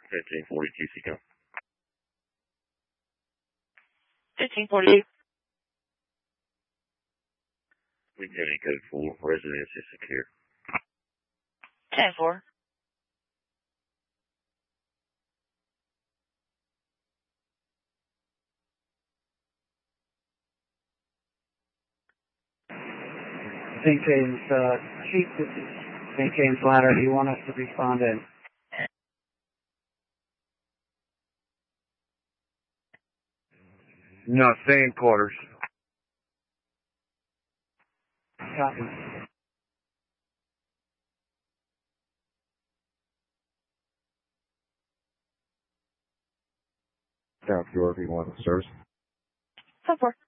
1540 TCCO. 1540. County Code 4, residence is secure. 10-4. St. James, Chief, this is St. James Ladder. Do you want us to respond in? No, stay in quarters. Copy. Down to RV1 service. 10-4.